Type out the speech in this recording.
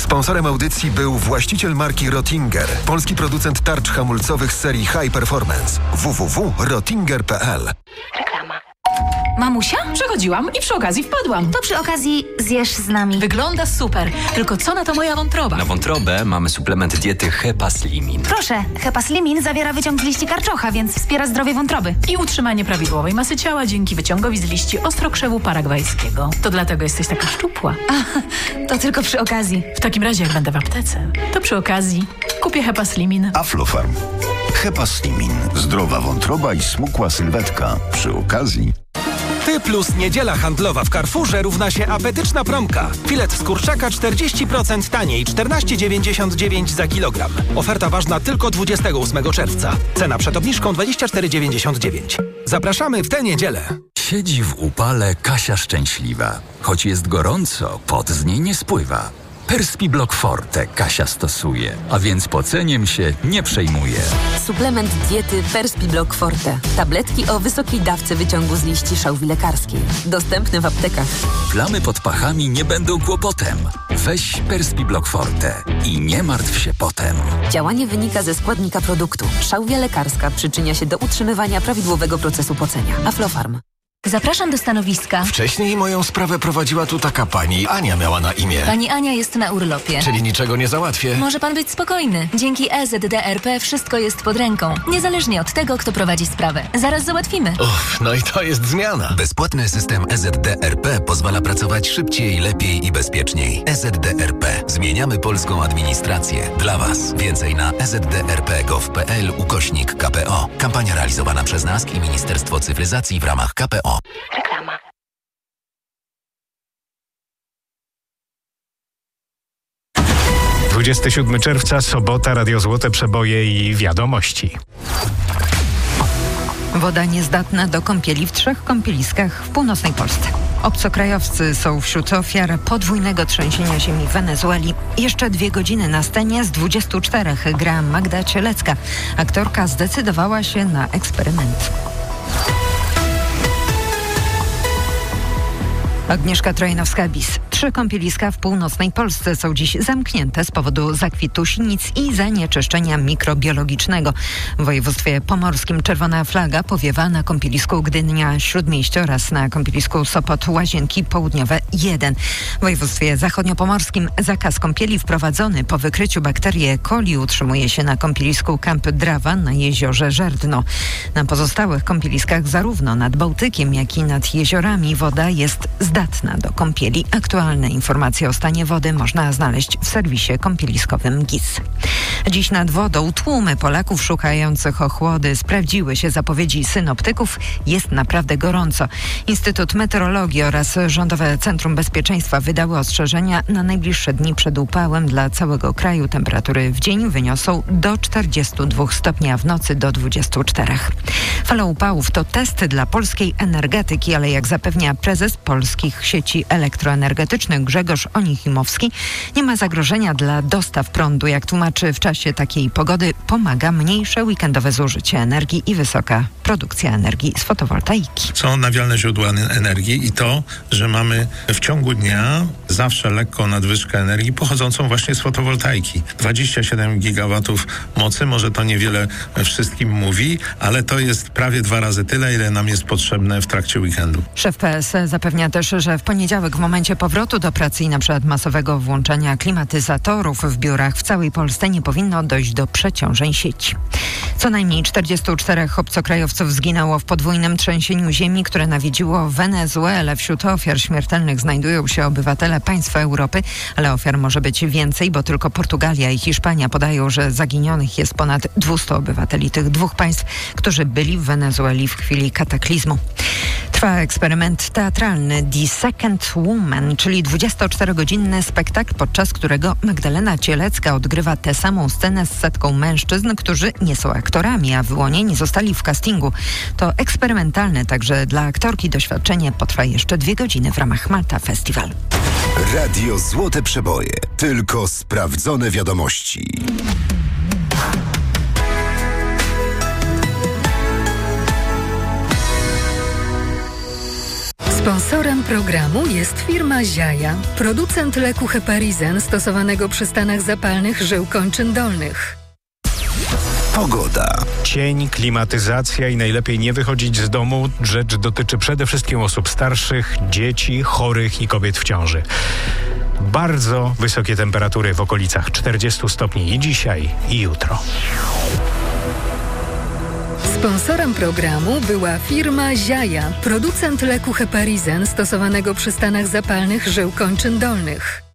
Sponsorem audycji był właściciel marki Rottinger, polski producent tarcz hamulcowych z serii High Performance. www.rottinger.pl. Reklama. Mamusia? Przechodziłam i przy okazji wpadłam. To przy okazji zjesz z nami. Wygląda super, tylko co na to moja wątroba? Na wątrobę mamy suplement diety Hepaslimin. Proszę, Hepaslimin zawiera wyciąg z liści karczocha, więc wspiera zdrowie wątroby. I utrzymanie prawidłowej masy ciała dzięki wyciągowi z liści ostrokrzewu paragwajskiego. To dlatego jesteś taka szczupła. To tylko przy okazji. W takim razie, jak będę w aptece, to przy okazji kupię Hepaslimin. Aflofarm. Hepaslimin. Zdrowa wątroba i smukła sylwetka. Przy okazji... Ty plus niedziela handlowa w Carrefourze równa się apetyczna promka. Filet z kurczaka 40% taniej, 14,99 za kilogram. Oferta ważna tylko 28 czerwca. Cena przed obniżką 24,99. Zapraszamy w tę niedzielę. Siedzi w upale Kasia szczęśliwa. Choć jest gorąco, pot z niej nie spływa. Perspiblock Forte Kasia stosuje, a więc poceniem się nie przejmuje. Suplement diety Perspiblock Forte. Tabletki o wysokiej dawce wyciągu z liści szałwi lekarskiej. Dostępny w aptekach. Plamy pod pachami nie będą kłopotem. Weź Perspiblock Forte i nie martw się potem. Działanie wynika ze składnika produktu. Szałwia lekarska przyczynia się do utrzymywania prawidłowego procesu pocenia. Aflofarm. Zapraszam do stanowiska. Wcześniej moją sprawę prowadziła tu taka pani. Ania miała na imię. Pani Ania jest na urlopie. Czyli niczego nie załatwię. Może pan być spokojny. Dzięki EZDRP wszystko jest pod ręką. Niezależnie od tego, kto prowadzi sprawę. Zaraz załatwimy. No i to jest zmiana. Bezpłatny system EZDRP pozwala pracować szybciej, lepiej i bezpieczniej. EZDRP. Zmieniamy polską administrację. Dla Was. Więcej na ezdrp.gov.pl/KPO. Kampania realizowana przez NASK i Ministerstwo Cyfryzacji w ramach KPO. Reklama. - 27 czerwca, sobota, Radio Złote Przeboje i wiadomości. Woda niezdatna do kąpieli w 3 kąpieliskach w północnej Polsce. Obcokrajowcy są wśród ofiar podwójnego trzęsienia ziemi w Wenezueli. Jeszcze 2 godziny na scenie z 24 gra Magda Cielecka. Aktorka zdecydowała się na eksperyment. Agnieszka Trojanowska-Bis. 3 kąpieliska w północnej Polsce są dziś zamknięte z powodu zakwitu sinic i zanieczyszczenia mikrobiologicznego. W województwie pomorskim czerwona flaga powiewa na kąpielisku Gdynia-Śródmieście oraz na kąpielisku Sopot-Łazienki Południowe 1. W województwie zachodniopomorskim zakaz kąpieli wprowadzony po wykryciu bakterii E. coli utrzymuje się na kąpielisku Kamp Drawa na jeziorze Żerdno. Na pozostałych kąpieliskach zarówno nad Bałtykiem, jak i nad jeziorami woda jest zdatna do kąpieli. Aktualne informacje o stanie wody można znaleźć w serwisie kąpieliskowym GIS. Dziś nad wodą tłumy Polaków szukających ochłody. Sprawdziły się zapowiedzi synoptyków. Jest naprawdę gorąco. Instytut Meteorologii oraz Rządowe Centrum Bezpieczeństwa wydały ostrzeżenia na najbliższe dni przed upałem dla całego kraju. Temperatury w dzień wyniosą do 42 stopni, a w nocy do 24. Fala upałów to test dla polskiej energetyki, ale jak zapewnia prezes polskich sieci elektroenergetycznych Grzegorz Onichimowski, nie ma zagrożenia dla dostaw prądu. Jak tłumaczy, w czasie takiej pogody pomaga mniejsze weekendowe zużycie energii i wysoka produkcja energii z fotowoltaiki. Są odnawialne źródła energii i to, że mamy w ciągu dnia zawsze lekką nadwyżkę energii pochodzącą właśnie z fotowoltaiki. 27 gigawatów mocy, może to niewiele wszystkim mówi, ale to jest prawie 2 razy tyle, ile nam jest potrzebne w trakcie weekendu. Szef PS zapewnia też, że w poniedziałek w momencie powrotu do pracy i na przykład masowego włączania klimatyzatorów w biurach w całej Polsce nie powinno dojść do przeciążeń sieci. Co najmniej 44 obcokrajowców zginęło w podwójnym trzęsieniu ziemi, które nawiedziło Wenezuelę. Wśród ofiar śmiertelnych znajdują się obywatele państw Europy, ale ofiar może być więcej, bo tylko Portugalia i Hiszpania podają, że zaginionych jest ponad 200 obywateli tych 2 państw, którzy byli w Wenezueli w chwili kataklizmu. Trwa eksperyment teatralny The Second Woman, czyli 24-godzinny spektakl, podczas którego Magdalena Cielecka odgrywa tę samą scenę z setką mężczyzn, którzy nie są aktorami, a wyłonieni zostali w castingu. To eksperymentalne także dla aktorki doświadczenie potrwa jeszcze 2 godziny w ramach Malta Festival. Radio Złote Przeboje. Tylko sprawdzone wiadomości. Sponsorem programu jest firma Ziaja, producent leku Heparizen stosowanego przy stanach zapalnych żył kończyn dolnych. Pogoda. Cień, klimatyzacja i najlepiej nie wychodzić z domu. Rzecz dotyczy przede wszystkim osób starszych, dzieci, chorych i kobiet w ciąży. Bardzo wysokie temperatury w okolicach 40 stopni i dzisiaj, i jutro. Sponsorem programu była firma Ziaja, producent leku Heparizen stosowanego przy stanach zapalnych żył kończyn dolnych.